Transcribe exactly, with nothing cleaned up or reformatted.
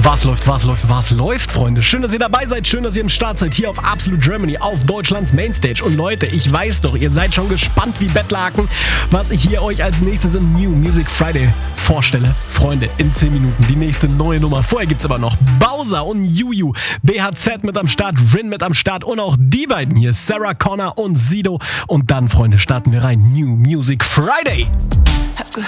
Was läuft, was läuft, was läuft, Freunde? Schön, dass ihr dabei seid, schön, dass ihr im Start seid, hier auf Absolute Germany, auf Deutschlands Mainstage. Und Leute, ich weiß doch, ihr seid schon gespannt wie Bettlaken, was ich hier euch als nächstes im New Music Friday vorstelle. Freunde, in zehn Minuten die nächste neue Nummer. Vorher gibt's aber noch Bowser und Juju, B H Z mit am Start, Rin mit am Start und auch die beiden hier, Sarah Connor und Sido. Und dann, Freunde, starten wir rein. New Music Friday. Hab gehört,